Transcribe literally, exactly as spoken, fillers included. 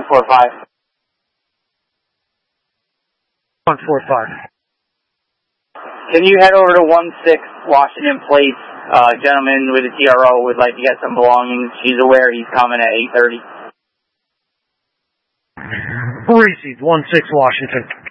four five. one four five. Can you head over to one six Washington Place? Uh, gentleman with a T R O would like to get some belongings. He's aware he's coming at eight thirty. Received, one six Washington.